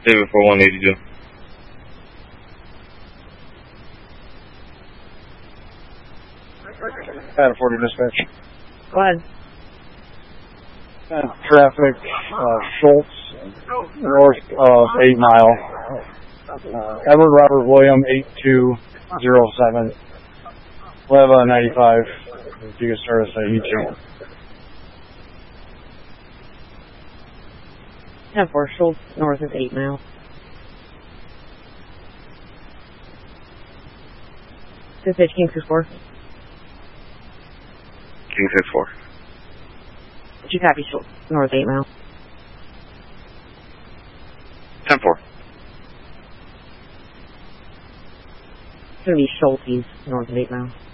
David 4182. Adam 40 dispatch. Go ahead. Traffic, Schultz, north of 8 Mile. Edward Robert William 8207. Leva 95. If you can start us at U2. 10-4, Schultz, north of 8 Mile. Dispatch King 64. King 64. Did you copy Schultz, north 8 Mile? 10-4. It's going to be Schultz, north of 8 Mile.